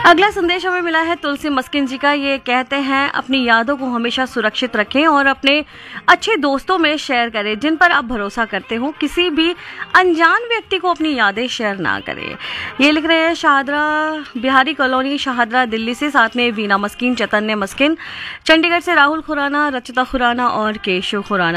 अगला संदेश हमें मिला है तुलसी मस्किन जी का। ये कहते हैं अपनी यादों को हमेशा सुरक्षित रखें और अपने अच्छे दोस्तों में शेयर करें जिन पर आप भरोसा करते हो। किसी भी अनजान व्यक्ति को अपनी यादें शेयर ना करें। ये लिख रहे हैं शाहदरा बिहारी कॉलोनी शाहदरा दिल्ली से। साथ में वीना मस्किन, चैतन्य मस्किन, चंडीगढ़ से राहुल खुराना, रचिता खुराना और केशव खुराना।